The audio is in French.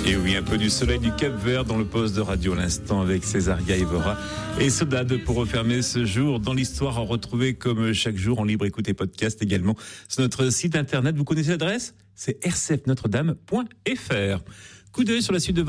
Et oui, un peu du soleil du Cap-Vert dans le poste de radio à l'instant avec Césaria Evora et Sodade pour refermer ce jour dans l'histoire à retrouver comme chaque jour en libre écoute et podcast également sur notre site internet. Vous connaissez l'adresse ? C'est rcfnotredame.fr. Coup d'œil sur la suite de